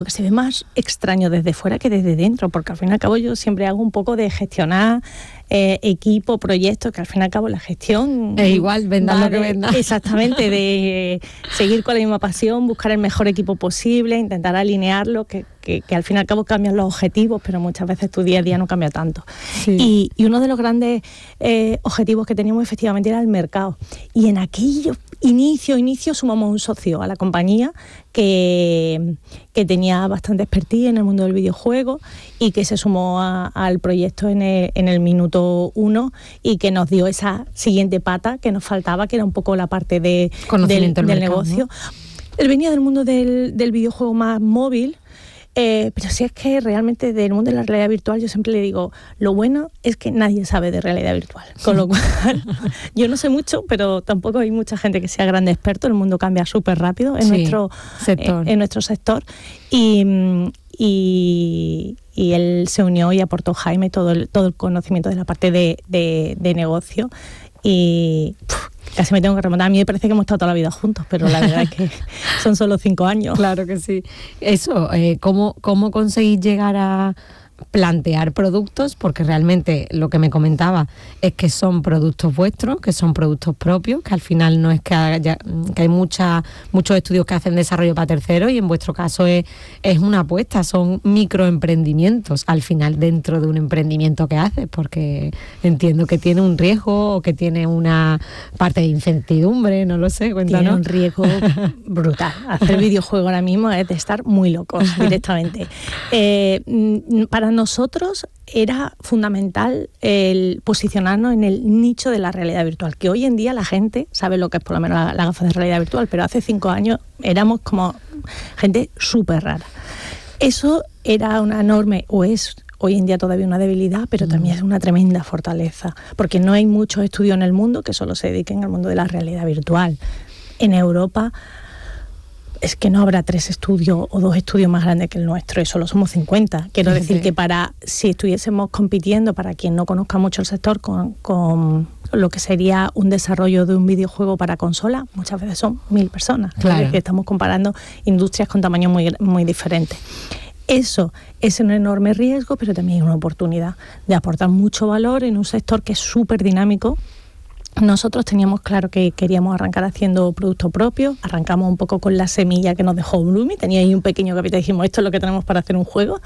que se ve más extraño desde fuera que desde dentro, porque al fin y al cabo yo siempre hago un poco de gestionar equipo, proyectos, que al fin y al cabo la gestión es igual, vendan lo que vendan. Exactamente, de seguir con la misma pasión, buscar el mejor equipo posible, intentar alinearlo, que al fin y al cabo cambian los objetivos, pero muchas veces tu día a día no cambia tanto. Sí. Y uno de los grandes objetivos que teníamos efectivamente era el mercado. Y en aquello inicio sumamos un socio a la compañía que tenía bastante expertise en el mundo del videojuego y que se sumó al proyecto en el minuto 1 y que nos dio esa siguiente pata que nos faltaba, que era un poco la parte del mercado, negocio. ¿No? Él venía del mundo del videojuego más móvil, pero si es que realmente del mundo de la realidad virtual yo siempre le digo, lo bueno es que nadie sabe de realidad virtual, con lo cual yo no sé mucho, pero tampoco hay mucha gente que sea grande experto, el mundo cambia súper rápido en nuestro sector y él se unió y aportó Jaime todo el conocimiento de la parte de negocio y casi me tengo que remontar. A mí me parece que hemos estado toda la vida juntos, pero la verdad es que son solo 5 años. Claro que sí. Eso, ¿cómo conseguís llegar a plantear productos? Porque realmente lo que me comentaba es que son productos vuestros, que son productos propios, que al final no es que hay muchos estudios que hacen desarrollo para terceros y en vuestro caso es una apuesta, son microemprendimientos al final dentro de un emprendimiento que haces, porque entiendo que tiene un riesgo o que tiene una parte de incertidumbre, no lo sé, cuéntanos. Tiene un riesgo brutal. Hacer videojuego ahora mismo es de estar muy locos directamente. Para nosotros era fundamental el posicionarnos en el nicho de la realidad virtual, que hoy en día la gente sabe lo que es por lo menos la gafa de realidad virtual, pero hace 5 años éramos como gente súper rara. Eso era una enorme, o es hoy en día todavía una debilidad, pero también es una tremenda fortaleza, porque no hay muchos estudios en el mundo que solo se dediquen al mundo de la realidad virtual. En Europa es que no habrá 3 estudios o 2 estudios más grandes que el nuestro, y solo somos 50. Quiero decir que si estuviésemos compitiendo, para quien no conozca mucho el sector, con lo que sería un desarrollo de un videojuego para consola, muchas veces son 1000 personas. Claro. Estamos comparando industrias con tamaños muy, muy diferentes. Eso es un enorme riesgo, pero también es una oportunidad de aportar mucho valor en un sector que es súper dinámico. Nosotros teníamos claro que queríamos arrancar haciendo producto propio, arrancamos un poco con la semilla que nos dejó Bloomy, tenía ahí un pequeño capital y dijimos, esto es lo que tenemos para hacer un juego.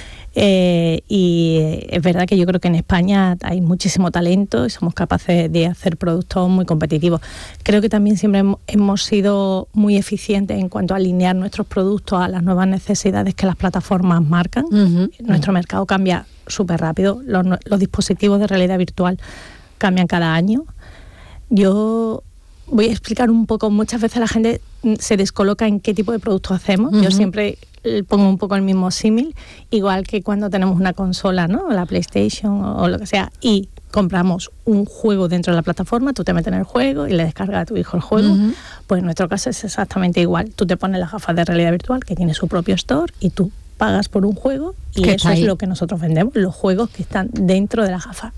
Y es verdad que yo creo que en España hay muchísimo talento y somos capaces de hacer productos muy competitivos. Creo que también siempre hemos sido muy eficientes en cuanto a alinear nuestros productos a las nuevas necesidades que las plataformas marcan. Nuestro mercado cambia súper rápido, los dispositivos de realidad virtual cambian cada año. Yo voy a explicar un poco, muchas veces la gente se descoloca en qué tipo de productos hacemos. Yo siempre pongo un poco el mismo símil, igual que cuando tenemos una consola, ¿no? La PlayStation o lo que sea, y compramos un juego dentro de la plataforma, tú te metes en el juego y le descargas a tu hijo el juego. Pues en nuestro caso es exactamente igual. Tú te pones las gafas de realidad virtual que tiene su propio store y tú pagas por un juego y eso es lo que nosotros vendemos, los juegos que están dentro de la gafa.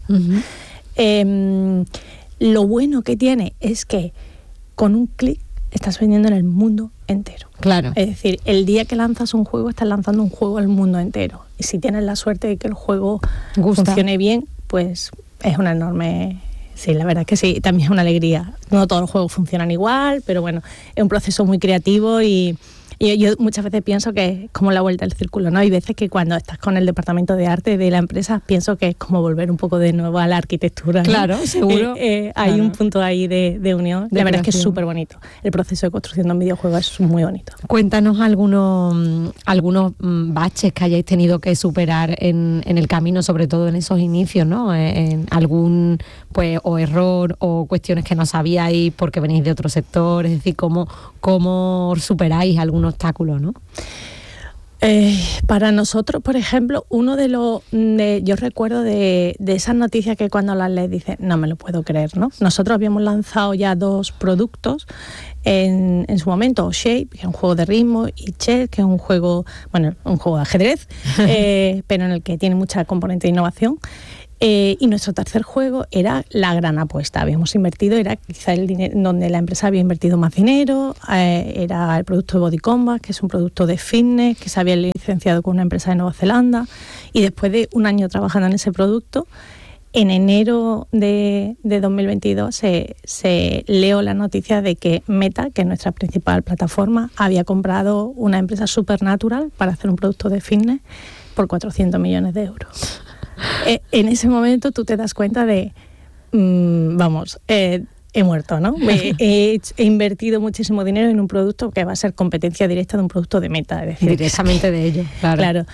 Lo bueno que tiene es que con un clic estás vendiendo en el mundo entero. Claro. Es decir, el día que lanzas un juego, estás lanzando un juego al mundo entero. Y si tienes la suerte de que el juego funcione bien, pues es una enorme... Sí, la verdad es que sí, también es una alegría. No todos los juegos funcionan igual, pero bueno, es un proceso muy creativo y yo muchas veces pienso que es como la vuelta al círculo, ¿no? Hay veces que cuando estás con el departamento de arte de la empresa, pienso que es como volver un poco de nuevo a la arquitectura, ¿no? Claro, seguro. Hay un punto ahí de unión. La verdad es que es súper bonito. El proceso de construcción de un videojuego es muy bonito. Cuéntanos algunos baches que hayáis tenido que superar en el camino, sobre todo en esos inicios, ¿no? En algún o error o cuestiones que no sabíais porque venís de otro sector, es decir, cómo superáis algún obstáculo, ¿no? Para nosotros, por ejemplo, uno de los... yo recuerdo de esas noticias que cuando las lees dices, no me lo puedo creer, ¿no? Nosotros habíamos lanzado ya 2 productos en su momento, Shape, que es un juego de ritmo, y Chess, que es un juego de ajedrez, pero en el que tiene mucha componente de innovación. Y nuestro tercer juego era la gran apuesta. Habíamos invertido, era quizá el dinero donde la empresa había invertido más dinero, era el producto de Body Combat, que es un producto de fitness que se había licenciado con una empresa de Nueva Zelanda, y después de un año trabajando en ese producto, en enero de 2022 se leo la noticia de que Meta, que es nuestra principal plataforma, había comprado una empresa Supernatural para hacer un producto de fitness por 400 millones de euros. En ese momento tú te das cuenta de, he muerto, ¿no? He invertido muchísimo dinero en un producto que va a ser competencia directa de un producto de Meta. Es decir, directamente de ellos, claro.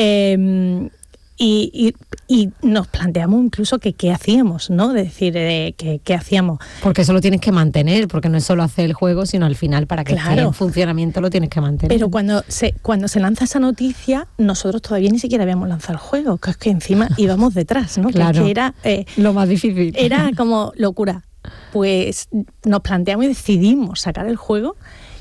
Y nos planteamos incluso que qué hacíamos, ¿no? De decir, qué hacíamos. Porque eso lo tienes que mantener, porque no es solo hacer el juego, sino al final para que esté en funcionamiento lo tienes que mantener. Pero cuando se lanza esa noticia, nosotros todavía ni siquiera habíamos lanzado el juego, que es que encima íbamos detrás, ¿no? Claro, que era lo más difícil. Era como locura. Pues nos planteamos y decidimos sacar el juego.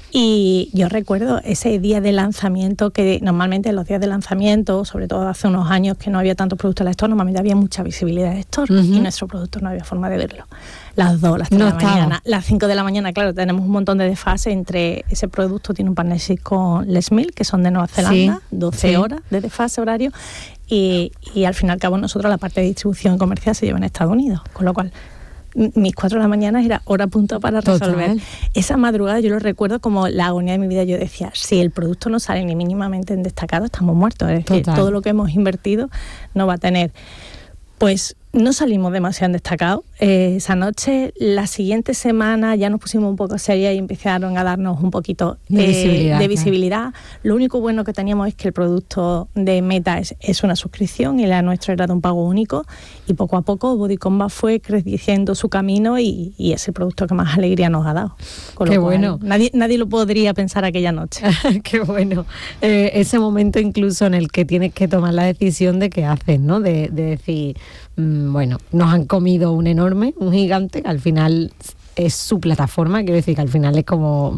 Y yo recuerdo ese día de lanzamiento, que normalmente en los días de lanzamiento, sobre todo hace unos años que no había tantos productos en store, normalmente había mucha visibilidad de store, y nuestro producto no había forma de verlo. Las 2, las 3 de la mañana, las 5 de la mañana, claro, tenemos un montón de desfase entre ese producto, tiene un partnership con Les Mills, que son de Nueva Zelanda, 12 horas de desfase horario, y al fin y al cabo nosotros la parte de distribución comercial se lleva en Estados Unidos, con lo cual mis 4 de la mañana era hora punto para resolver. Total. Esa madrugada yo lo recuerdo como la agonía de mi vida. Yo decía, si el producto no sale ni mínimamente en destacado, estamos muertos. Es decir, todo lo que hemos invertido no va a tener. Pues no salimos demasiado en destacado esa noche. La siguiente semana ya nos pusimos un poco serias y empezaron a darnos un poquito de visibilidad. Lo único bueno que teníamos es que el producto de Meta es una suscripción y la nuestra era de un pago único, y poco a poco Body Combat fue creciendo su camino y es el producto que más alegría nos ha dado. Qué bueno. Nadie lo podría pensar aquella noche. Qué bueno. Ese momento incluso en el que tienes que tomar la decisión de qué haces, ¿no? De decir, bueno, nos han comido un gigante, que al final es su plataforma, quiero decir que al final es como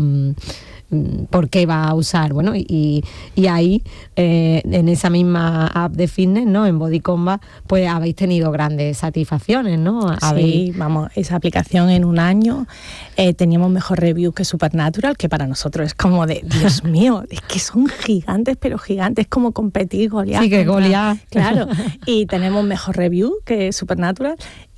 ¿por qué va a usar? Bueno, y ahí en esa misma app de fitness, ¿no? En Body Combat, pues habéis tenido grandes satisfacciones, ¿no? Sí, esa aplicación en un año teníamos mejor review que Supernatural, que para nosotros es como de, Dios mío, es que son gigantes, pero gigantes, como competir Goliat. Sí, que Goliat. Claro, y tenemos mejor review que Supernatural,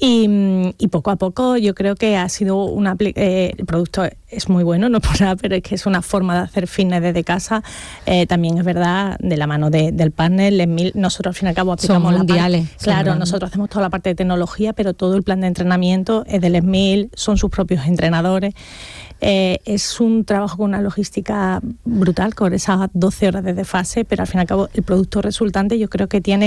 y poco a poco yo creo que ha sido el producto es muy bueno, no por nada, pero es que es una forma de hacer fitness desde casa. También es verdad, de la mano del partner, Les Mills, nosotros al fin y al cabo aplicamos son mundiales. Claro, nosotros hacemos toda la parte de tecnología, pero todo el plan de entrenamiento es de Les Mills, son sus propios entrenadores. Es un trabajo con una logística brutal, con esas 12 horas de desfase, pero al fin y al cabo el producto resultante yo creo que tiene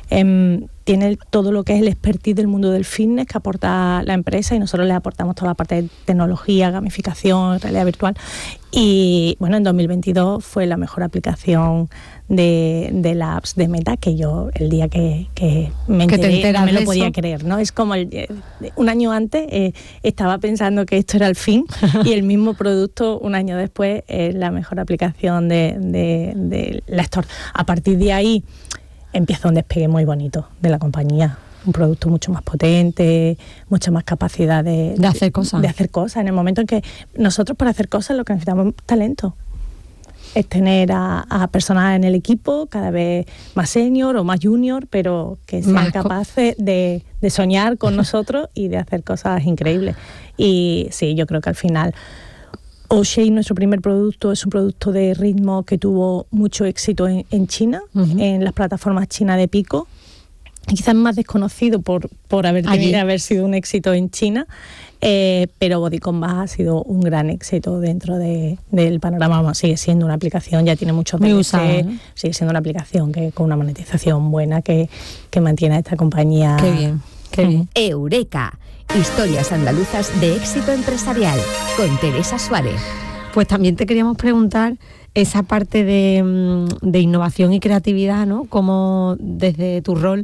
todo lo que es el expertise del mundo del fitness que aporta la empresa, y nosotros le aportamos toda la parte de tecnología, gamificación, realidad virtual. Y bueno, en 2022 fue la mejor aplicación de la apps de Meta, que yo el día que me enteré no me lo podía creer, ¿no? Es como un año antes estaba pensando que esto era el fin y el mismo producto un año después es la mejor aplicación de la Store. A partir de ahí empieza un despegue muy bonito de la compañía. Un producto mucho más potente, mucha más capacidad de hacer cosas. De hacer cosas. En el momento en que nosotros, para hacer cosas, lo que necesitamos es talento. Es tener a personas en el equipo cada vez más senior o más junior, pero que sean capaces de soñar con nosotros y de hacer cosas increíbles. Y sí, yo creo que al final O'Shea, nuestro primer producto, es un producto de ritmo que tuvo mucho éxito en China, en las plataformas chinas de Pico. Quizás más desconocido por haber sido un éxito en China, pero Body Combat ha sido un gran éxito dentro del panorama. Sigue siendo una aplicación, ya tiene muchos meses, sigue siendo una aplicación con una monetización buena que mantiene a esta compañía. Qué bien, qué bien. Eureka, historias andaluzas de éxito empresarial, con Teresa Suárez. Pues también te queríamos preguntar esa parte de innovación y creatividad, ¿no? Cómo desde tu rol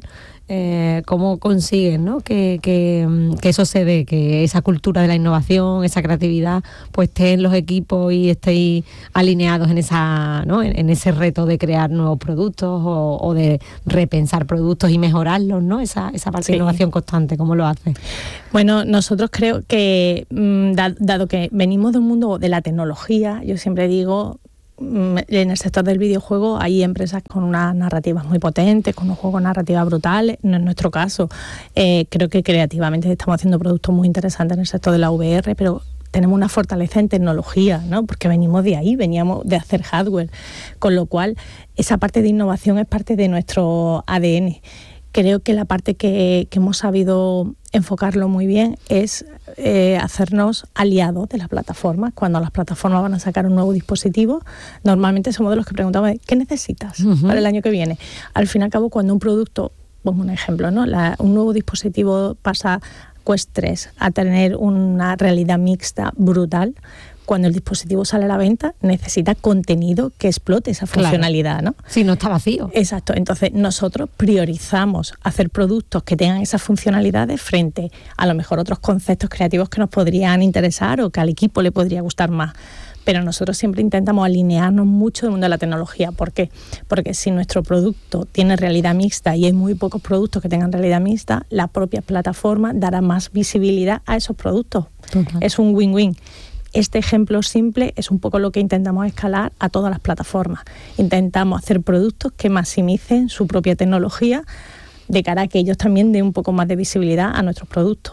¿Cómo consigues, ¿no? que eso se dé, que esa cultura de la innovación, esa creatividad, pues esté en los equipos y estéis alineados en esa, ¿no? en ese reto de crear nuevos productos o de repensar productos y mejorarlos, ¿no? Esa parte de innovación constante, ¿cómo lo haces? Bueno, nosotros creo que, dado que venimos de un mundo de la tecnología, yo siempre digo, en el sector del videojuego hay empresas con unas narrativas muy potentes, con unos juegos narrativas brutales. No es nuestro caso. Creo que creativamente estamos haciendo productos muy interesantes en el sector de la VR, pero tenemos una fortaleza en tecnología, ¿no? Porque venimos de ahí, veníamos de hacer hardware, con lo cual esa parte de innovación es parte de nuestro ADN. Creo que la parte que hemos sabido enfocarlo muy bien es hacernos aliados de las plataformas. Cuando las plataformas van a sacar un nuevo dispositivo, normalmente somos de los que preguntamos ¿qué necesitas para el año que viene? Al fin y al cabo, cuando un producto, pongo un ejemplo, ¿no? Un nuevo dispositivo pasa Quest 3 a tener una realidad mixta brutal. Cuando el dispositivo sale a la venta, necesita contenido que explote esa funcionalidad, ¿no? Si no está vacío. Exacto. Entonces, nosotros priorizamos hacer productos que tengan esas funcionalidades frente a lo mejor otros conceptos creativos que nos podrían interesar o que al equipo le podría gustar más. Pero nosotros siempre intentamos alinearnos mucho del mundo de la tecnología. ¿Por qué? Porque si nuestro producto tiene realidad mixta y hay muy pocos productos que tengan realidad mixta, la propia plataforma dará más visibilidad a esos productos. Total. Es un win-win. Este ejemplo simple es un poco lo que intentamos escalar a todas las plataformas. Intentamos hacer productos que maximicen su propia tecnología de cara a que ellos también den un poco más de visibilidad a nuestros productos.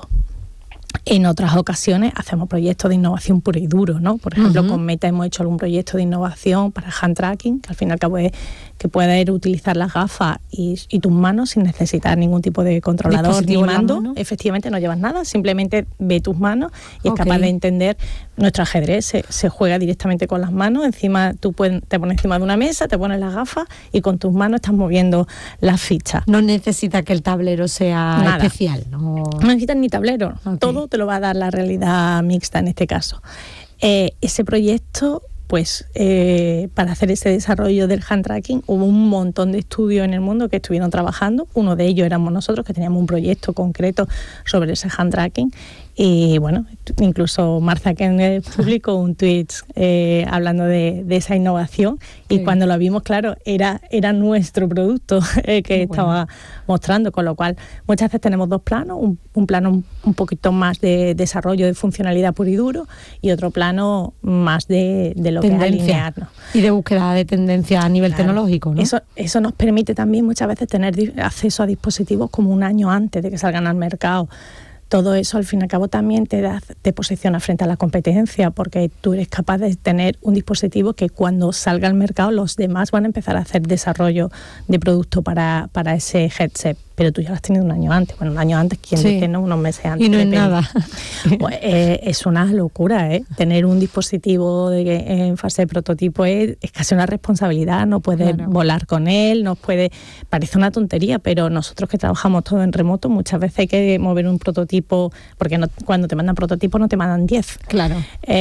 En otras ocasiones hacemos proyectos de innovación puro y duro, ¿no? Por ejemplo, con Meta hemos hecho algún proyecto de innovación para hand tracking, que al fin y al cabo es que puedas utilizar las gafas y tus manos sin necesitar ningún tipo de controlador ni mando. Efectivamente no llevas nada, simplemente ve tus manos y es capaz de entender. Nuestro ajedrez se juega directamente con las manos. Encima te pones encima de una mesa, te pones las gafas y con tus manos estás moviendo las fichas. No necesita que el tablero sea especial. No necesitas ni tablero. Todo te lo va a dar la realidad mixta en este caso. Ese proyecto, pues para hacer ese desarrollo del hand tracking hubo un montón de estudios en el mundo que estuvieron trabajando. Uno de ellos éramos nosotros, que teníamos un proyecto concreto sobre ese hand tracking. Y bueno, incluso Mark Zuckerberg publicó un tweet hablando de esa innovación y cuando lo vimos, claro, era nuestro producto que estaba mostrando, con lo cual muchas veces tenemos dos planos, un plano un poquito más de desarrollo de funcionalidad puro y duro y otro plano más de lo que es alinearnos. Y de búsqueda de tendencia a nivel tecnológico, ¿no? Eso nos permite también muchas veces tener acceso a dispositivos como un año antes de que salgan al mercado. Todo eso al fin y al cabo también te posiciona frente a la competencia, porque tú eres capaz de tener un dispositivo que cuando salga al mercado los demás van a empezar a hacer desarrollo de producto para ese headset, pero tú ya lo has tenido un año antes. Bueno, un año antes, ¿quién dice no? Unos meses antes. Y no es nada. Pues, es una locura, ¿eh? Tener un dispositivo en fase de prototipo es casi una responsabilidad, no puedes volar con él, parece una tontería, pero nosotros que trabajamos todo en remoto, muchas veces hay que mover un prototipo, porque cuando te mandan prototipos no te mandan 10. Claro.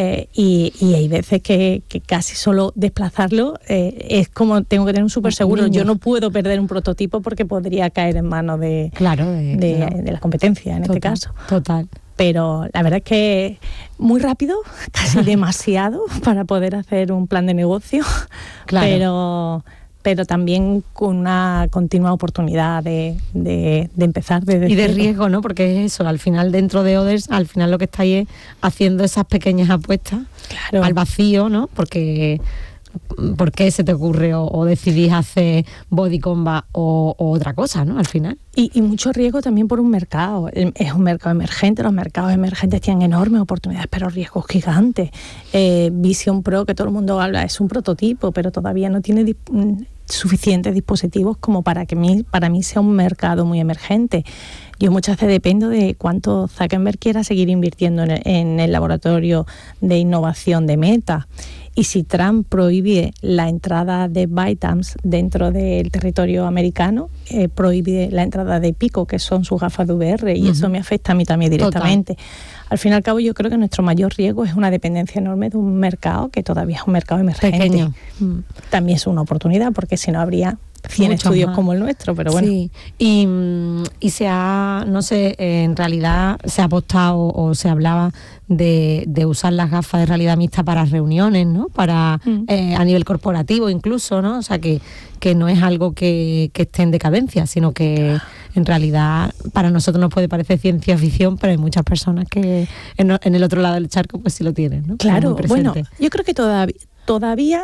Y hay veces que casi solo desplazarlo es como tengo que tener un súper seguro. Yo no puedo perder un prototipo porque podría caer en manos de la competencia en este caso. Total. Pero la verdad es que muy rápido, casi demasiado para poder hacer un plan de negocio, pero también con una continua oportunidad de empezar desde y de cero. riesgo, ¿no? Porque es eso, al final dentro de Others, al final lo que estáis es haciendo esas pequeñas apuestas al vacío, ¿no? Porque ¿por qué se te ocurre o decidís hacer body combat o otra cosa, ¿no? Al final. Y mucho riesgo también por un mercado. Es un mercado emergente, los mercados emergentes tienen enormes oportunidades, pero riesgos gigantes. Vision Pro, que todo el mundo habla, es un prototipo, pero todavía no tiene suficientes dispositivos como para mí sea un mercado muy emergente. Yo muchas veces dependo de cuánto Zuckerberg quiera seguir invirtiendo en el laboratorio de innovación de Meta. Y si Trump prohíbe la entrada de ByteDance dentro del territorio americano, prohíbe la entrada de Pico, que son sus gafas de VR, y eso me afecta a mí también directamente. Total. Al fin y al cabo, yo creo que nuestro mayor riesgo es una dependencia enorme de un mercado que todavía es un mercado emergente. Pequeño. También es una oportunidad, porque si no habría 100 Muchos estudios más. como el nuestro, pero bueno. Sí, y se ha, no sé, en realidad se ha apostado o se hablaba de usar las gafas de realidad mixta para reuniones, ¿no? Para a nivel corporativo incluso, ¿no? O sea, que no es algo que esté en decadencia, sino que en realidad para nosotros nos puede parecer ciencia ficción, pero hay muchas personas que en el otro lado del charco pues sí lo tienen, ¿no? Claro, Muy bueno, presente. yo creo que todavía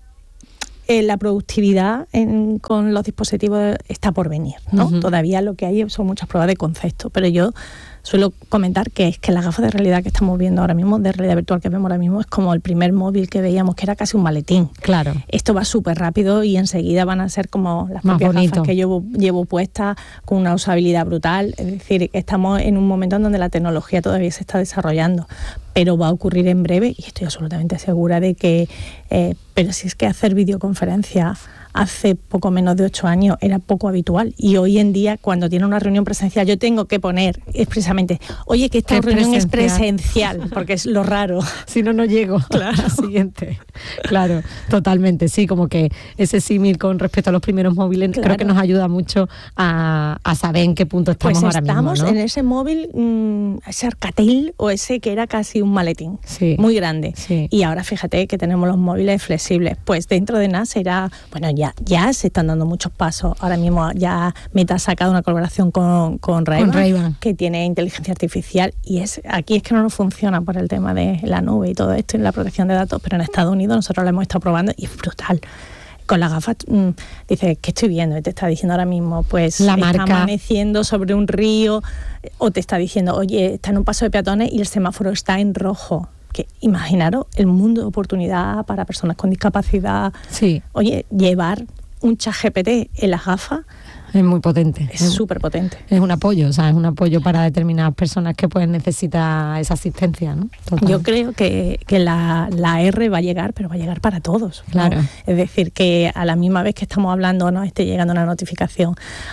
la productividad con los dispositivos está por venir, ¿no? Uh-huh. Todavía lo que hay son muchas pruebas de concepto, pero yo suelo comentar que es que las gafas de realidad que estamos viendo ahora mismo, de realidad virtual que vemos ahora mismo, es como el primer móvil que veíamos, que era casi un maletín. Claro. Esto va súper rápido y enseguida van a ser como las Más propias bonito. gafas que yo llevo puestas, con una usabilidad brutal. Es decir, estamos en un momento en donde la tecnología todavía se está desarrollando, pero va a ocurrir en breve y estoy absolutamente segura de que... pero si es que hacer videoconferencia hace poco menos de 8 años era poco habitual, y hoy en día cuando tiene una reunión presencial yo tengo que poner expresamente, oye, que esta Que reunión es presencial. presencial, porque es lo raro. Si no, no llego a la siguiente. Claro, totalmente. Sí, como que ese símil con respecto a los primeros móviles Claro. creo que nos ayuda mucho a saber en qué punto estamos Pues ahora mismo, estamos ¿no? en ese móvil, ese Alcatel o ese que era casi un maletín, Sí. muy grande. Sí. Y ahora fíjate que tenemos los móviles flexibles. Pues dentro de nada será, bueno, ya se están dando muchos pasos. Ahora mismo ya Meta ha sacado una colaboración con Ray-Ban, Ray-Ban. que tiene inteligencia artificial, y aquí es que no nos funciona por el tema de la nube y todo esto y la protección de datos, pero en Estados Unidos nosotros lo hemos estado probando y es brutal. Con las gafas, dices, ¿qué estoy viendo? Y te está diciendo ahora mismo, pues La está marca. amaneciendo sobre un río, o te está diciendo, oye, está en un paso de peatones y el semáforo está en rojo. Que imaginaros el mundo de oportunidad para personas con discapacidad. Sí, Oye, llevar un ChatGPT en las gafas es muy potente. es súper potente. Es un apoyo, o sea, es un apoyo para determinadas personas que pueden necesitar esa asistencia, ¿no? Total. Yo creo que la R va a llegar, pero va a llegar para todos, ¿no? Claro. Es decir, que a la misma vez que estamos hablando, nos esté llegando una notificación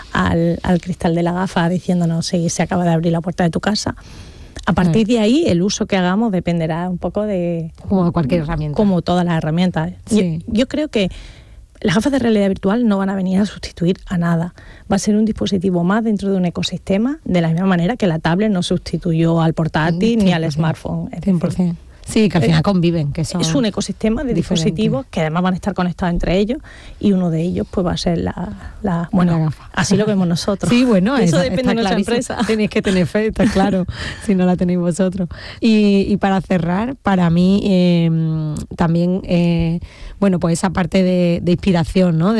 al cristal de la gafa diciéndonos si se acaba de abrir la puerta de tu casa. A partir de ahí, el uso que hagamos dependerá un poco de... Como cualquier herramienta. Como todas las herramientas. Sí. Yo creo que las gafas de realidad virtual no van a venir a sustituir a nada. Va a ser un dispositivo más dentro de un ecosistema, de la misma manera que la tablet no sustituyó al portátil ni al 100%. smartphone. Es decir, 100%. Sí, que al final conviven, que son es un ecosistema de diferentes. dispositivos que además van a estar conectados entre ellos, y uno de ellos pues va a ser la gafa. así lo vemos nosotros. Sí, bueno, eso está depende de nuestra clarísimo. empresa. Tenéis que tener fe, está claro, si no la tenéis vosotros. Y para cerrar, para mí también, bueno, pues esa parte de inspiración, ¿no?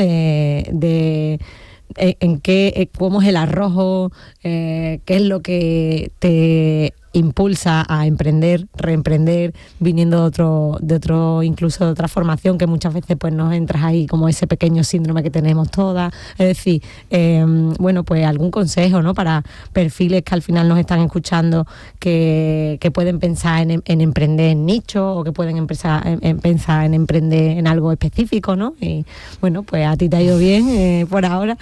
De en qué, cómo es el arrojo, qué es lo que te impulsa a emprender, reemprender, viniendo de otro, incluso de otra formación, que muchas veces pues nos entras ahí como ese pequeño síndrome que tenemos todas. Es decir, bueno, pues algún consejo, ¿no? Para perfiles que al final nos están escuchando, que pueden pensar en emprender en nicho, o que pueden pensar en emprender en algo específico, ¿no? Y bueno, pues a ti te ha ido bien por ahora,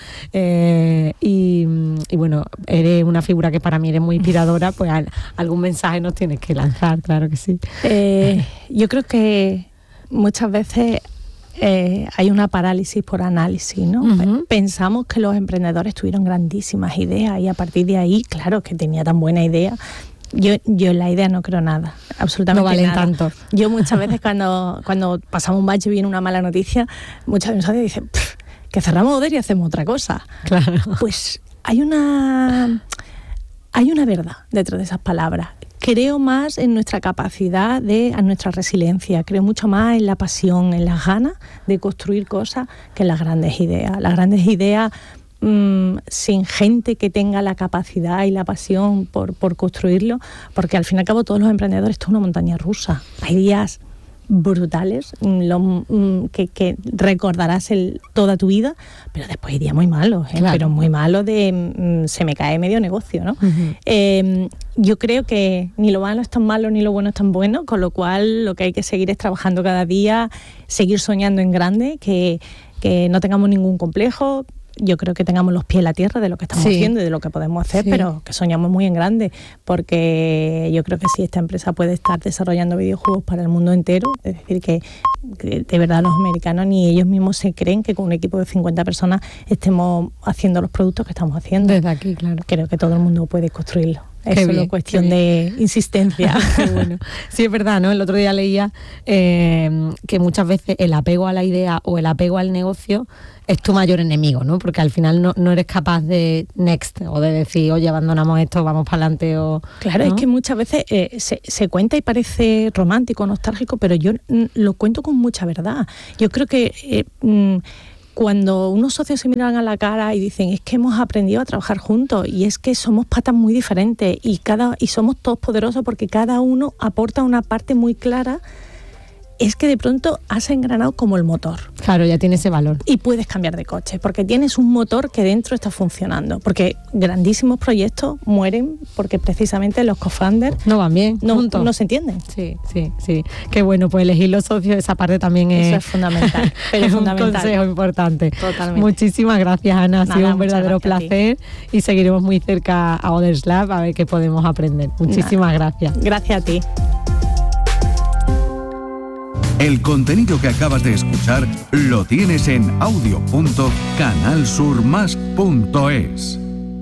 y bueno, eres una figura que para mí eres muy inspiradora, pues algún mensaje nos tienes que lanzar, claro que sí. Yo creo que muchas veces hay una parálisis por análisis, ¿no? Uh-huh. Pensamos que los emprendedores tuvieron grandísimas ideas y a partir de ahí, claro, que tenía tan buena idea. Yo en la idea no creo nada, absolutamente no valen nada. tanto. Yo muchas veces cuando pasamos un bache y viene una mala noticia, muchas veces dicen, que cerramos Oder y hacemos otra cosa. Claro. Pues hay una verdad detrás de esas palabras. Creo más en nuestra capacidad, en nuestra resiliencia. Creo mucho más en la pasión, en las ganas de construir cosas, que en las grandes ideas. Las grandes ideas, sin gente que tenga la capacidad y la pasión por construirlo, porque al fin y al cabo todos los emprendedores, esto es una montaña rusa. Hay días brutales que recordarás toda tu vida, pero después hay días muy malos, Claro. pero muy malos de se me cae medio negocio, ¿no? Uh-huh. Yo creo que ni lo malo es tan malo ni lo bueno es tan bueno, con lo cual lo que hay que seguir es trabajando cada día, seguir soñando en grande, que no tengamos ningún complejo. yo creo que tengamos los pies en la tierra de lo que estamos haciendo y de lo que podemos hacer, pero que soñamos muy en grande, porque yo creo que si esta empresa puede estar desarrollando videojuegos para el mundo entero, es decir, que de verdad los americanos ni ellos mismos se creen que con un equipo de 50 personas estemos haciendo los productos que estamos haciendo. Desde aquí, claro. Creo que todo el mundo puede construirlo. Es Qué solo bien, cuestión de insistencia. Qué bueno. Sí, es verdad, ¿no? El otro día leía que muchas veces el apego a la idea o el apego al negocio es tu mayor enemigo, ¿no? Porque al final no eres capaz de next o de decir, oye, abandonamos esto, vamos para adelante o... Claro, ¿no? Es que muchas veces se cuenta y parece romántico, nostálgico, pero yo lo cuento con mucha verdad. Yo creo que... cuando unos socios se miran a la cara y dicen es que hemos aprendido a trabajar juntos y es que somos patas muy diferentes y somos todos poderosos porque cada uno aporta una parte muy clara, es que de pronto has engranado como el motor. Claro, ya tiene ese valor. Y puedes cambiar de coche, porque tienes un motor que dentro está funcionando. Porque grandísimos proyectos mueren porque precisamente los co-founders no van bien, no se entienden. Sí. Qué bueno, pues elegir los socios, esa parte también eso es fundamental. Pero es fundamental. Un consejo importante. Totalmente. Muchísimas gracias, Ana. Ha sido un verdadero placer y seguiremos muy cerca a Others Lab a ver qué podemos aprender. Muchísimas gracias. Gracias a ti. El contenido que acabas de escuchar lo tienes en audio.canalsurmas.es.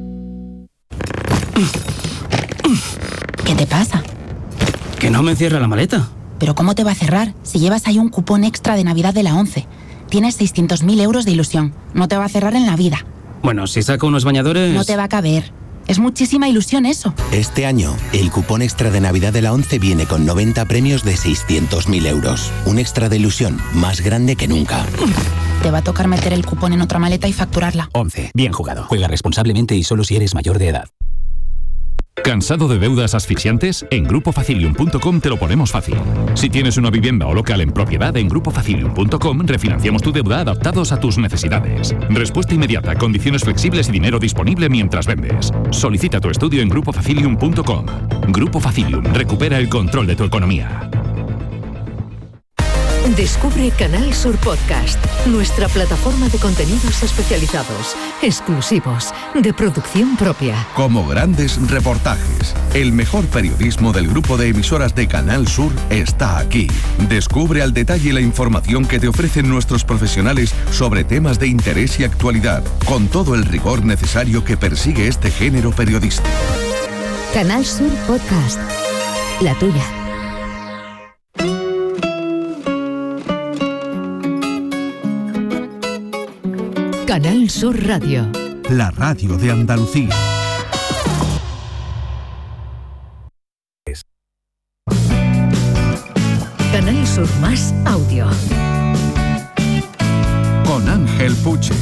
¿Qué te pasa? Que no me cierra la maleta. ¿Pero cómo te va a cerrar si llevas ahí un cupón extra de Navidad de la 11? Tienes 600.000 euros de ilusión. No te va a cerrar en la vida. Bueno, si saco unos bañadores... No te va a caber. Es muchísima ilusión eso. Este año, el cupón extra de Navidad de la 11 viene con 90 premios de 600.000 euros. Un extra de ilusión más grande que nunca. Te va a tocar meter el cupón en otra maleta y facturarla. 11. Bien jugado. Juega responsablemente y solo si eres mayor de edad. ¿Cansado de deudas asfixiantes? En GrupoFacilium.com te lo ponemos fácil. Si tienes una vivienda o local en propiedad, en GrupoFacilium.com refinanciamos tu deuda adaptados a tus necesidades. Respuesta inmediata, condiciones flexibles y dinero disponible mientras vendes. Solicita tu estudio en GrupoFacilium.com. Grupo Facilium, recupera el control de tu economía. Descubre Canal Sur Podcast, nuestra plataforma de contenidos especializados, exclusivos, de producción propia. Como grandes reportajes, el mejor periodismo del grupo de emisoras de Canal Sur está aquí. Descubre al detalle la información que te ofrecen nuestros profesionales sobre temas de interés y actualidad, con todo el rigor necesario que persigue este género periodístico. Canal Sur Podcast, la tuya. Canal Sur Radio. La radio de Andalucía. Canal Sur Más Audio. Con Ángel Puche.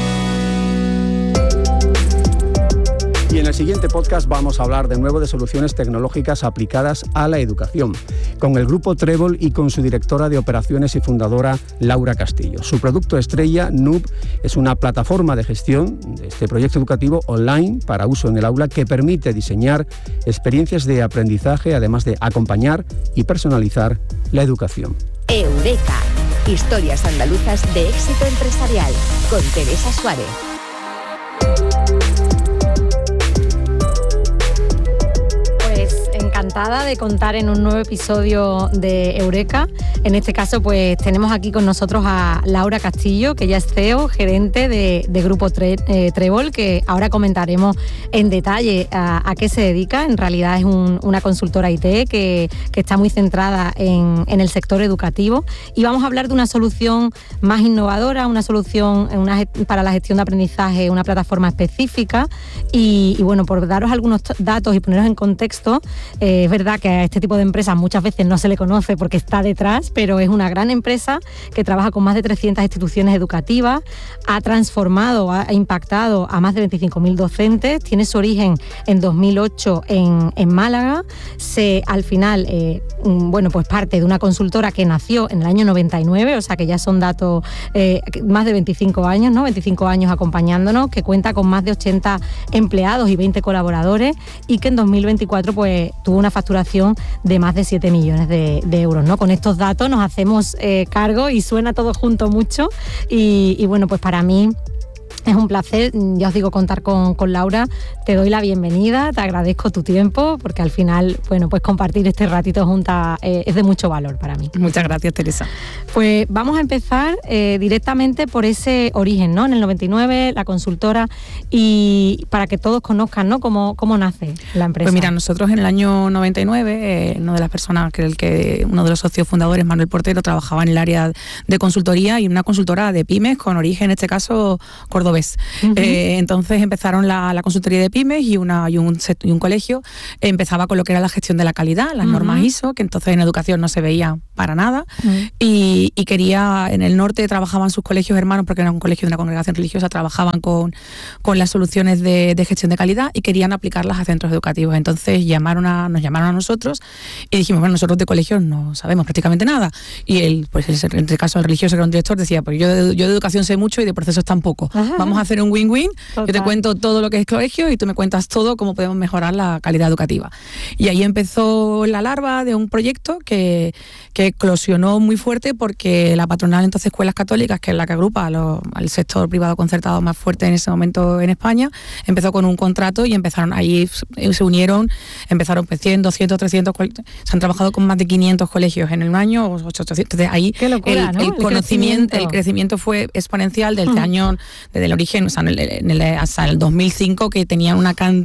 Y en el siguiente podcast vamos a hablar de nuevo de soluciones tecnológicas aplicadas a la educación, con el grupo Trébol y con su directora de operaciones y fundadora Laura Castillo. Su producto estrella, Noob, es una plataforma de gestión de este proyecto educativo online para uso en el aula que permite diseñar experiencias de aprendizaje, además de acompañar y personalizar la educación. Eureka, historias andaluzas de éxito empresarial, con Teresa Suárez. Encantada de contar en un nuevo episodio de Eureka. En este caso, pues tenemos aquí con nosotros a Laura Castillo, que ella es CEO, gerente de Grupo Trébol, que ahora comentaremos en detalle a qué se dedica. En realidad es una consultora IT que está muy centrada en el sector educativo, y vamos a hablar de una solución más innovadora, una solución para la gestión de aprendizaje, una plataforma específica. Y bueno, por daros algunos datos y poneros en contexto, es verdad que a este tipo de empresas muchas veces no se le conoce porque está detrás, pero es una gran empresa que trabaja con más de 300 instituciones educativas, ha transformado, ha impactado a más de 25.000 docentes, tiene su origen en 2008 en Málaga, al final, pues parte de una consultora que nació en el año 99, o sea que ya son datos más de 25 años, ¿no? 25 años acompañándonos, que cuenta con más de 80 empleados y 20 colaboradores, y que en 2024 pues tuvo una facturación de más de 7 millones de euros, ¿no? Con estos datos nos hacemos cargo y suena todo junto mucho, y bueno, pues para mí Es un placer, ya os digo, contar con Laura. Te doy la bienvenida, te agradezco tu tiempo, porque al final, bueno, pues compartir este ratito juntas es de mucho valor para mí. Muchas gracias, Teresa. Pues vamos a empezar directamente por ese origen, ¿no? En el 99, la consultora, y para que todos conozcan, ¿no? Cómo nace la empresa. Pues mira, nosotros en el año 99, una de las personas uno de los socios fundadores, Manuel Portero, trabajaba en el área de consultoría y una consultora de pymes con origen, en este caso, cordobés. Entonces empezaron la consultoría de pymes y un colegio empezaba con lo que era la gestión de la calidad, las normas ISO, que entonces en educación no se veía para nada, y quería, en el norte trabajaban sus colegios hermanos, porque era un colegio de una congregación religiosa, trabajaban con las soluciones de gestión de calidad y querían aplicarlas a centros educativos. Entonces nos llamaron a nosotros y dijimos, bueno, nosotros de colegios no sabemos prácticamente nada. Y en este caso el religioso, que era un director, decía, pues yo de educación sé mucho y de procesos tampoco. Vamos a hacer un win-win. Total. Yo te cuento todo lo que es colegio y tú me cuentas todo cómo podemos mejorar la calidad educativa. Y ahí empezó la larva de un proyecto que eclosionó muy fuerte, porque la patronal, entonces Escuelas Católicas, que es la que agrupa al sector privado concertado más fuerte en ese momento en España, empezó con un contrato y se unieron, empezaron 100, 200, 300, se han trabajado con más de 500 colegios en un año, 800. Entonces ahí qué locura, el crecimiento fue exponencial desde el origen, o sea, hasta el 2005, que teníamos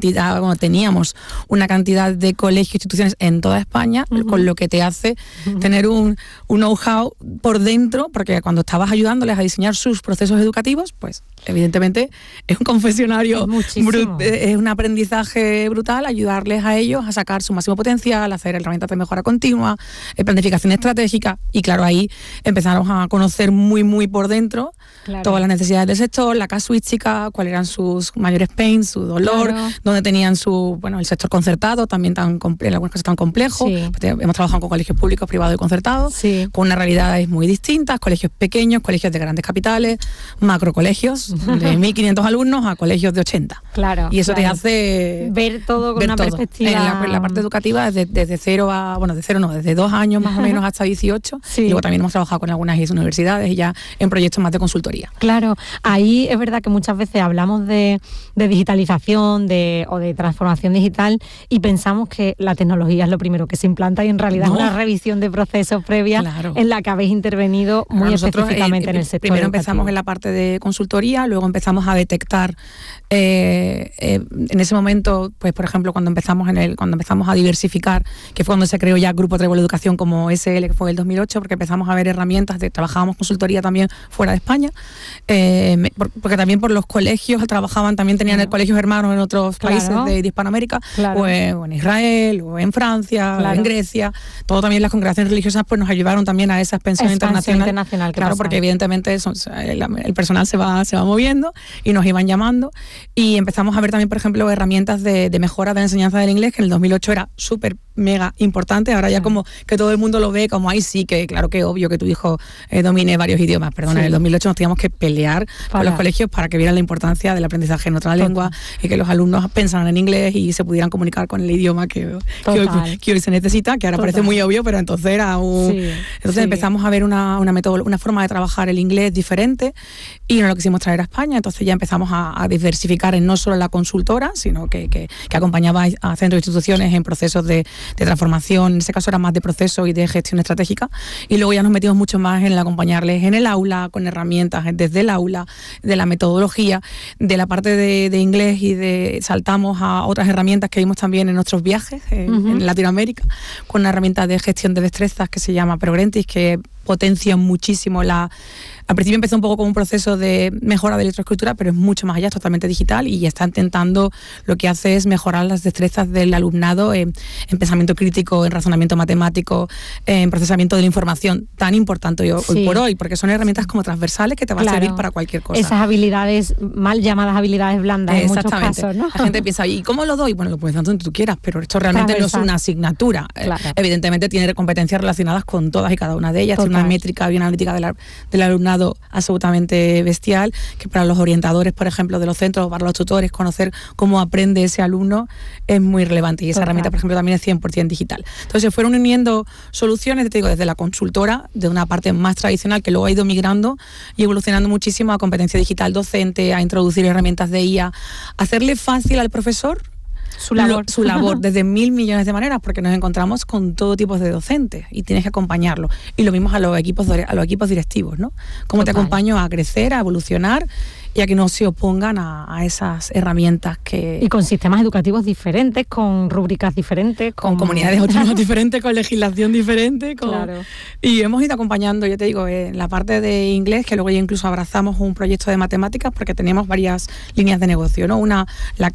una cantidad de colegios e instituciones en toda España, con lo que te hace tener un know-how por dentro, porque cuando estabas ayudándoles a diseñar sus procesos educativos, pues evidentemente es un confesionario, es un aprendizaje brutal, ayudarles a ellos a sacar su máximo potencial, hacer herramientas de mejora continua, planificación estratégica, y claro, ahí empezamos a conocer muy muy por dentro todas las necesidades del sector, la casuística, cuáles eran sus mayores pains, su dolor, dónde tenían el sector concertado, también en algunos casos tan complejo. Hemos trabajado con colegios públicos, privados y concertados, con unas realidades muy distintas, colegios pequeños, colegios de grandes capitales, macrocolegios de 1.500 alumnos a colegios de 80. Claro. Y eso te hace ver todo con una perspectiva. En la parte educativa, desde 2 años más o menos hasta 18. Y luego también hemos trabajado con algunas universidades y ya en proyectos más de consultoría. Claro, ahí es verdad que muchas veces hablamos de digitalización o de transformación digital y pensamos que la tecnología es lo primero que se implanta, y en realidad es una revisión de procesos previa en la que habéis intervenido muy específicamente en el sector primero educativo. Empezamos en la parte de consultoría, luego empezamos a detectar en ese momento, pues por ejemplo, cuando empezamos a diversificar, que fue cuando se creó ya Grupo Trébol Educación como SL, que fue el 2008, porque empezamos a ver herramientas trabajábamos consultoría también fuera de España, porque también por los colegios también tenían colegios hermanos en otros países de Hispanoamérica, o en Israel, o en Francia, o en Grecia. Todo también las congregaciones religiosas pues nos ayudaron también a esa expansión internacional. Claro, porque evidentemente el personal se va moviendo y nos iban llamando, y empezamos a ver también, por ejemplo, herramientas de mejora de la enseñanza del inglés, que en el 2008 era súper mega importante. Ahora ya como que todo el mundo lo ve como ahí sí, que claro que obvio que tu hijo domine varios idiomas. Perdona, en el 2008 nos teníamos que pelear con los colegios para que vieran la importancia del aprendizaje en otra lengua y que los alumnos pensaran en inglés y se pudieran comunicar con el idioma que hoy se necesita, que ahora parece muy obvio, pero entonces era entonces empezamos a ver una forma de trabajar el inglés diferente, y nos lo quisimos traer a España. Entonces ya empezamos a diversificar en no solo la consultora, sino que acompañaba a centros e instituciones en procesos de transformación. En ese caso era más de proceso y de gestión estratégica, y luego ya nos metimos mucho más en el acompañarles en el aula, con herramientas desde el aula, de la metodología, de la parte de inglés, y saltamos a otras herramientas que vimos también en nuestros viajes en Latinoamérica, con una herramienta de gestión de destrezas que se llama Progrentis, que potencia muchísimo al principio empezó un poco como un proceso de mejora de electroescritura, pero es mucho más allá, es totalmente digital, y ya está intentando, lo que hace es mejorar las destrezas del alumnado en pensamiento crítico, en razonamiento matemático, en procesamiento de la información, tan importante hoy por hoy, porque son herramientas como transversales que te van a servir para cualquier cosa. Esas habilidades, mal llamadas habilidades blandas en muchos casos, ¿no? La gente piensa, ¿y cómo lo doy? Bueno, lo puedes dar donde tú quieras, pero esto realmente no es una asignatura. Evidentemente tiene competencias relacionadas con todas y cada una de ellas, tiene una métrica y una analítica del alumnado alumnado absolutamente bestial, que para los orientadores, por ejemplo, de los centros, para los tutores, conocer cómo aprende ese alumno es muy relevante. Y esa herramienta, por ejemplo, también es 100% digital. Entonces se fueron uniendo soluciones, te digo, desde la consultora, de una parte más tradicional, que luego ha ido migrando y evolucionando muchísimo a competencia digital docente, a introducir herramientas de IA, hacerle fácil al profesor su labor desde 1.000 millones de maneras, porque nos encontramos con todo tipo de docentes y tienes que acompañarlo. Y lo mismo a los equipos directivos, ¿no? Cómo te acompaño a crecer, a evolucionar y a que no se opongan a esas herramientas que... Y con sistemas educativos diferentes, con rúbricas diferentes, con comunidades autónomas diferentes, con legislación diferente. Claro. Y hemos ido acompañando, yo te digo, en la parte de inglés, que luego ya incluso abrazamos un proyecto de matemáticas, porque teníamos varias líneas de negocio, ¿no? Una,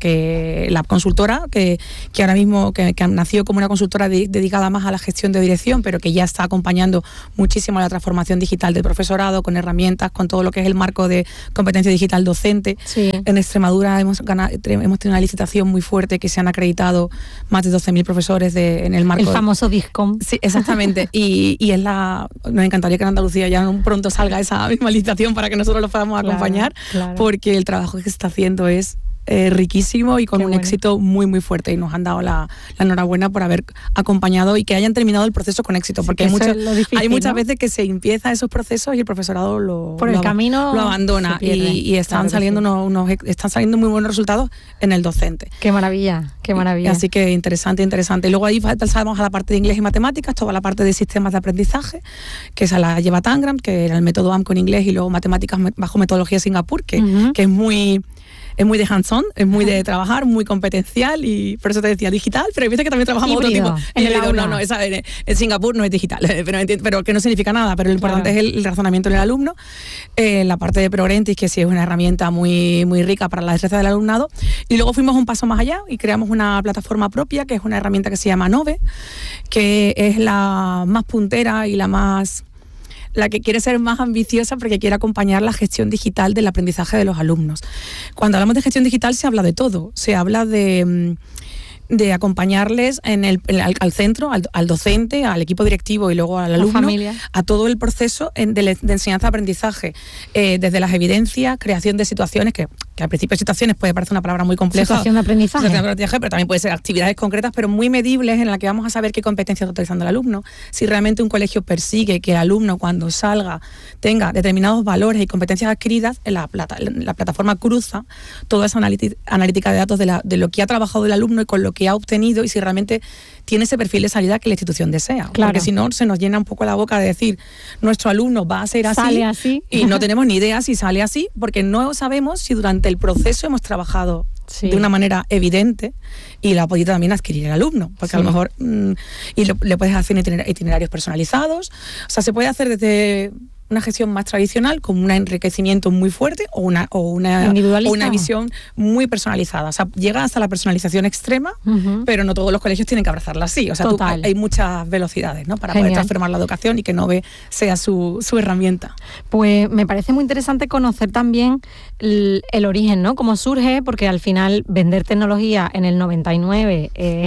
la consultora, que ahora mismo que nació como una consultora dedicada más a la gestión de dirección, pero que ya está acompañando muchísimo la transformación digital del profesorado, con herramientas, con todo lo que es el marco de competencia digital docente. Sí. En Extremadura hemos tenido una licitación muy fuerte, que se han acreditado más de 12.000 profesores en el marco... El famoso DISCOM. Sí, exactamente. y nos encantaría que en Andalucía ya pronto salga esa misma licitación para que nosotros los podamos acompañar, porque el trabajo que se está haciendo es riquísimo y con un éxito muy muy fuerte, y nos han dado la enhorabuena por haber acompañado y que hayan terminado el proceso con éxito, porque hay muchas veces que se empieza esos procesos y el profesorado lo abandona, y están saliendo muy buenos resultados en el docente. Qué maravilla, qué maravilla. Así que interesante. Y luego ahí pasamos a la parte de inglés y matemáticas, toda la parte de sistemas de aprendizaje, que esa la lleva Tangram, que era el método AMP con inglés, y luego matemáticas bajo metodología Singapur, que es muy de hands-on, es muy de trabajar, muy competencial, y por eso te decía digital, pero hay veces que también trabajamos híbrido, otro tipo. En el aula. En Singapur no es digital, pero que no significa nada, pero lo importante es el razonamiento del alumno. La parte de Progrentis, que sí es una herramienta muy, muy rica para la destreza del alumnado. Y luego fuimos un paso más allá y creamos una plataforma propia, que es una herramienta que se llama Nove, que es la más puntera y la que quiere ser más ambiciosa, porque quiere acompañar la gestión digital del aprendizaje de los alumnos. Cuando hablamos de gestión digital se habla de todo, se habla de acompañarles al centro, al docente, al equipo directivo y luego al alumno, a todo el proceso de enseñanza-aprendizaje, desde las evidencias, creación de situaciones, que al principio situaciones puede parecer una palabra muy compleja. Situación de aprendizaje. Pero también puede ser actividades concretas, pero muy medibles, en las que vamos a saber qué competencias está utilizando el alumno. Si realmente un colegio persigue que el alumno, cuando salga, tenga determinados valores y competencias adquiridas, en la plataforma cruza toda esa analítica de datos de lo que ha trabajado el alumno y con lo que ha obtenido, y si realmente tiene ese perfil de salida que la institución desea. Claro. Porque si no, se nos llena un poco la boca de decir, nuestro alumno va a ser así, sale así, y no tenemos ni idea si sale así, porque no sabemos si durante el proceso hemos trabajado de una manera evidente y la ha podido también adquirir el alumno, porque a lo mejor le puedes hacer itinerarios personalizados. O sea, se puede hacer desde una gestión más tradicional, con un enriquecimiento muy fuerte, o una visión muy personalizada. O sea, llega hasta la personalización extrema, pero no todos los colegios tienen que abrazarla así. O sea, hay muchas velocidades, ¿no?, para poder transformar la educación y que Nove sea su herramienta. Pues me parece muy interesante conocer también el origen, ¿no?, cómo surge, porque al final vender tecnología en el 99